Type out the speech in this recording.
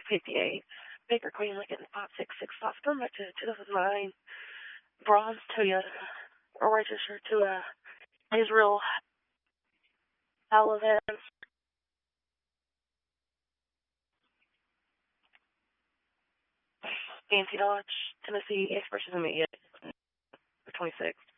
58. Baker Queen Lincoln 566 permit to 2009 bronze Toyota registered to Israel Halavan. Fancy Dodge, Tennessee, expression immediate, 26.